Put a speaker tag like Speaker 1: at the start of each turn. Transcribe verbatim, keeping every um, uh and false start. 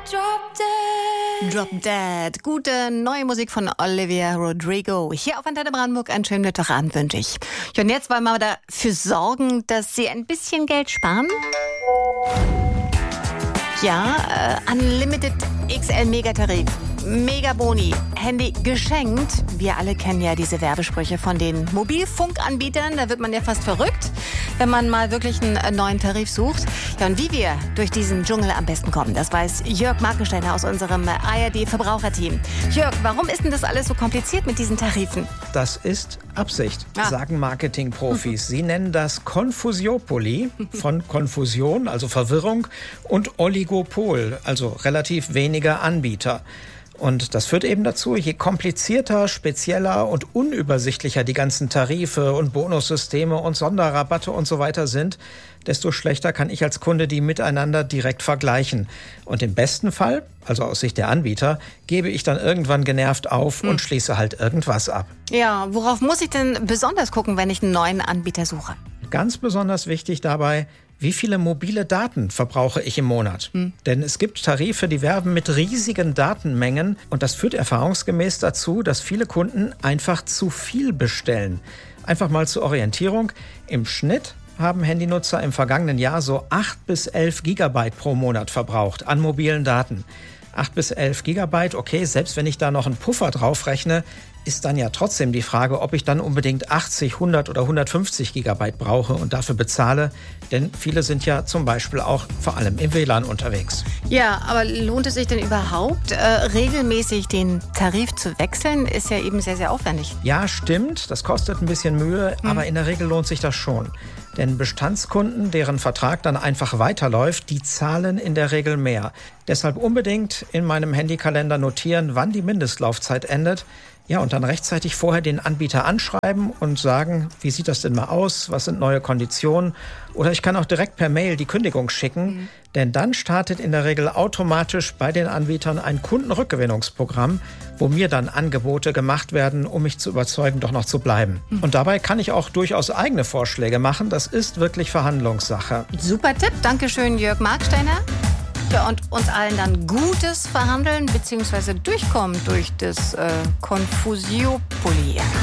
Speaker 1: Drop Dead. Gute neue Musik von Olivia Rodrigo. Hier auf Antenne Brandenburg einen schönen Mittagabend wünsche ich. Und jetzt wollen wir dafür sorgen, dass Sie ein bisschen Geld sparen. Ja, äh, Unlimited X L Megatarif. Mega Boni, Handy geschenkt. Wir alle kennen ja diese Werbesprüche von den Mobilfunkanbietern. Da wird man ja fast verrückt, wenn man mal wirklich einen neuen Tarif sucht. Ja, und wie wir durch diesen Dschungel am besten kommen, das weiß Jörg Markensteiner aus unserem A R D-Verbraucherteam. Jörg, warum ist denn das alles so kompliziert mit diesen Tarifen?
Speaker 2: Das ist Absicht,
Speaker 1: Ah.
Speaker 2: sagen Marketingprofis. Sie nennen das Konfusiopoly, von Konfusion, also Verwirrung, und Oligopol, also relativ weniger Anbieter. Und das führt eben dazu, je komplizierter, spezieller und unübersichtlicher die ganzen Tarife und Bonussysteme und Sonderrabatte und so weiter sind, desto schlechter kann ich als Kunde die miteinander direkt vergleichen. Und im besten Fall, also aus Sicht der Anbieter, gebe ich dann irgendwann genervt auf
Speaker 1: Hm.
Speaker 2: und schließe halt irgendwas ab.
Speaker 1: Ja, worauf muss ich denn besonders gucken, wenn ich einen neuen Anbieter suche?
Speaker 2: Ganz besonders wichtig dabei, wie viele mobile Daten verbrauche ich im Monat? Hm. Denn es gibt Tarife, die werben mit riesigen Datenmengen und das führt erfahrungsgemäß dazu, dass viele Kunden einfach zu viel bestellen. Einfach mal zur Orientierung, im Schnitt haben Handynutzer im vergangenen Jahr so acht bis elf Gigabyte pro Monat verbraucht an mobilen Daten. acht bis elf Gigabyte, okay, selbst wenn ich da noch einen Puffer draufrechne, ist dann ja trotzdem die Frage, ob ich dann unbedingt achtzig, hundert oder hundertfünfzig Gigabyte brauche und dafür bezahle. Denn viele sind ja zum Beispiel auch vor allem im W L A N unterwegs.
Speaker 1: Ja, aber lohnt es sich denn überhaupt, äh, regelmäßig den Tarif zu wechseln? Ist ja eben sehr, sehr aufwendig.
Speaker 2: Ja, stimmt, das kostet ein bisschen Mühe, hm. aber in der Regel lohnt sich das schon. Denn Bestandskunden, deren Vertrag dann einfach weiterläuft, die zahlen in der Regel mehr. Deshalb unbedingt in meinem Handykalender notieren, wann die Mindestlaufzeit endet. Ja, und dann rechtzeitig vorher den Anbieter anschreiben und sagen, wie sieht das denn mal aus, was sind neue Konditionen? Oder ich kann auch direkt per Mail die Kündigung schicken, mhm. denn dann startet in der Regel automatisch bei den Anbietern ein Kundenrückgewinnungsprogramm, wo mir dann Angebote gemacht werden, um mich zu überzeugen, doch noch zu bleiben. Mhm. Und dabei kann ich auch durchaus eigene Vorschläge machen, das ist wirklich Verhandlungssache.
Speaker 1: Super Tipp, Dankeschön Jörg Markensteiner. Ja, und uns allen dann gutes Verhandeln bzw. durchkommen durch das äh, Konfusiopoly.